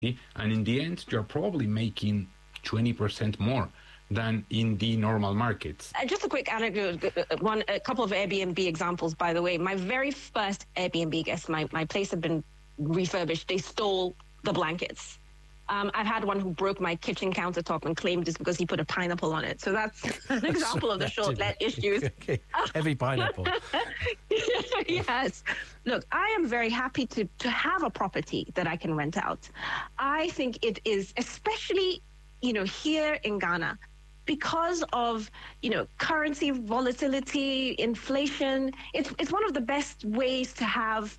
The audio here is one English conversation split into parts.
and in the end, you're probably making 20% more than in the normal markets. Just a quick anecdote, a couple of Airbnb examples, by the way. My very first Airbnb guest, my place had been refurbished. They stole the blankets. I've had one who broke my kitchen countertop and claimed it's because he put a pineapple on it. So that's an example of the short-let issues. Okay. Heavy pineapple. Yes. Look, I am very happy to have a property that I can rent out. I think it is, especially, here in Ghana, because of, currency volatility, inflation, it's one of the best ways to have,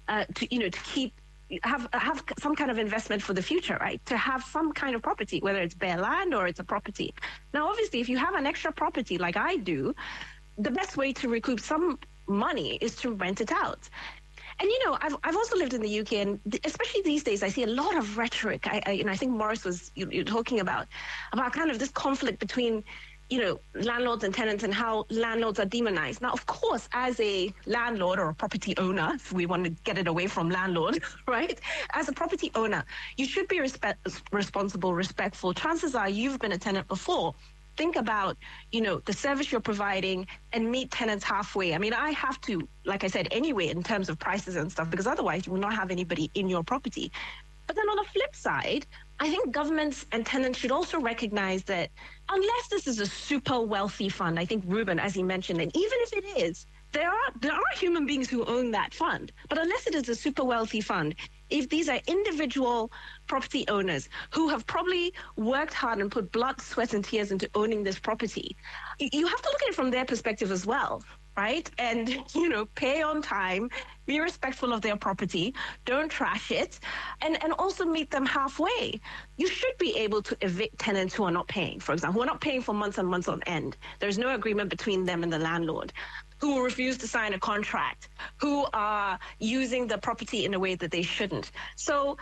to keep, have some kind of investment for the future, right? To have some kind of property, whether it's bare land or it's a property. Now, obviously, if you have an extra property like I do, the best way to recoup some money is to rent it out. And, I've also lived in the UK, and especially these days, I see a lot of rhetoric. I think Morris was you're talking about kind of this conflict between, landlords and tenants and how landlords are demonized. Now, of course, as a landlord or a property owner, if we want to get it away from landlord, right? As a property owner, you should be responsible, respectful. Chances are you've been a tenant before. Think about, the service you're providing and meet tenants halfway. I mean, I have to, like I said, anyway, in terms of prices and stuff, because otherwise you will not have anybody in your property. But then on the flip side, I think governments and tenants should also recognize that unless this is a super wealthy fund, I think Ruben, as he mentioned, and even if it is, there are human beings who own that fund. But unless it is a super wealthy fund, if these are individual property owners who have probably worked hard and put blood, sweat, and tears into owning this property, you have to look at it from their perspective as well, right? And, pay on time, be respectful of their property, don't trash it, and also meet them halfway. You should be able to evict tenants who are not paying, for example, who are not paying for months and months on end. There's no agreement between them and the landlord, who will refuse to sign a contract, who are using the property in a way that they shouldn't. So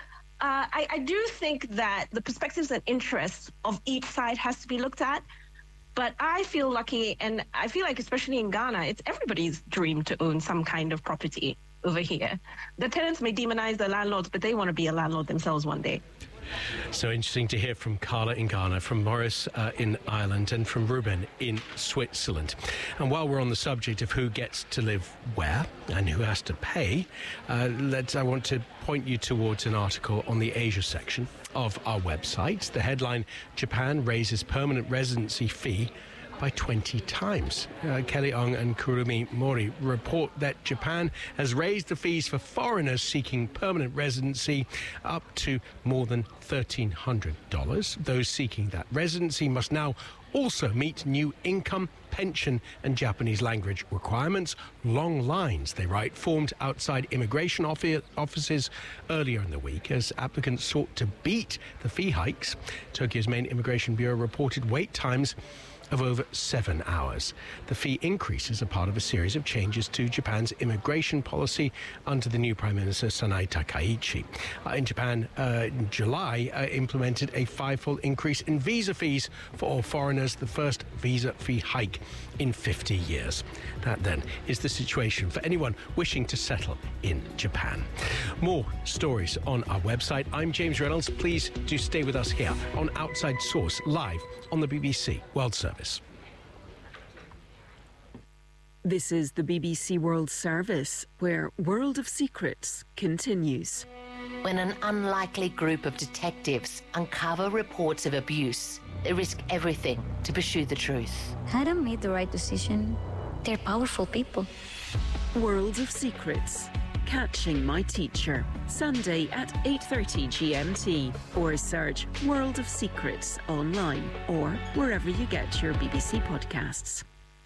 I do think that the perspectives and interests of each side has to be looked at. But I feel lucky, and I feel like especially in Ghana, it's everybody's dream to own some kind of property over here. The tenants may demonize the landlords, but they want to be a landlord themselves one day. So interesting to hear from Carla in Ghana, from Morris in Ireland, and from Ruben in Switzerland. And while we're on the subject of who gets to live where and who has to pay, I want to point you towards an article on the Asia section of our website. The headline, Japan raises permanent residency fee by 20 times. Kelly Ong and Kurumi Mori report that Japan has raised the fees for foreigners seeking permanent residency up to more than $1,300. Those seeking that residency must now also meet new income, pension and Japanese language requirements. Long lines, they write, formed outside immigration offices earlier in the week as applicants sought to beat the fee hikes. Tokyo's main immigration bureau reported wait times of over 7 hours. The fee increases are part of a series of changes to Japan's immigration policy under the new Prime Minister Sanae Takaichi. In Japan, in July, implemented a fivefold increase in visa fees for all foreigners, the first visa fee hike in 50 years. That then is the situation for anyone wishing to settle in Japan. More stories on our website. I'm James Reynolds. Please do stay with us here on Outside Source, live on the BBC World Service. This is the BBC World Service, where World of Secrets continues. When an unlikely group of detectives uncover reports of abuse, they risk everything to pursue the truth. Adam made the right decision. They're powerful people. World of Secrets. Catching My Teacher. Sunday at 8:30 GMT. Or search World of Secrets online or wherever you get your BBC podcasts.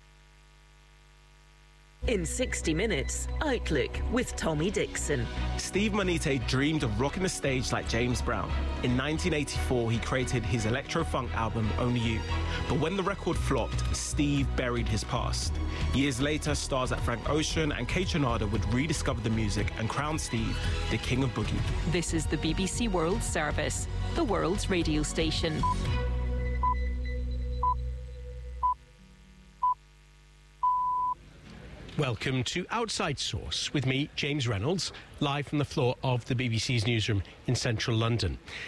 In 60 Minutes, Outlook with Tommy Dixon. Steve Monite dreamed of rocking the stage like James Brown. In 1984, he created his electro-funk album, Only You. But when the record flopped, Steve buried his past. Years later, stars like Frank Ocean and Kate Trinada would rediscover the music and crown Steve the king of boogie. This is the BBC World Service, the world's radio station. Welcome to Outside Source with me, James Reynolds, live from the floor of the BBC's newsroom in central London.